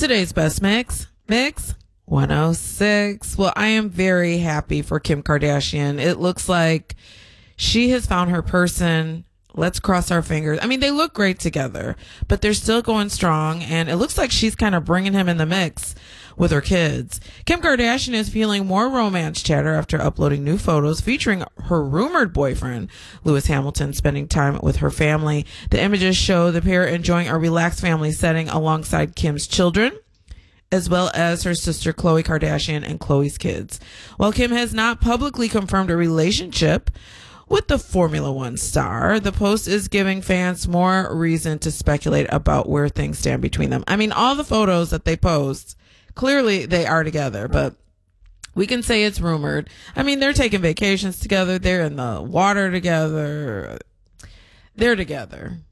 Today's best mix 106. Well, I am very happy for Kim Kardashian. It looks like she has found her person. Let's cross our fingers. I mean, they look great together, but they're still going strong, and it looks like she's kind of bringing him in the mix with her kids. Kim Kardashian is feeling more romance chatter after uploading new photos featuring her rumored boyfriend, Lewis Hamilton, spending time with her family. The images show the pair enjoying a relaxed family setting alongside Kim's children, as well as her sister Khloe Kardashian and Khloe's kids. While Kim has not publicly confirmed a relationship with the Formula One star, the post is giving fans more reason to speculate about where things stand between them. I mean, all the photos that they post, clearly they are together, but we can say it's rumored. I mean, they're taking vacations together. They're in the water together. They're together.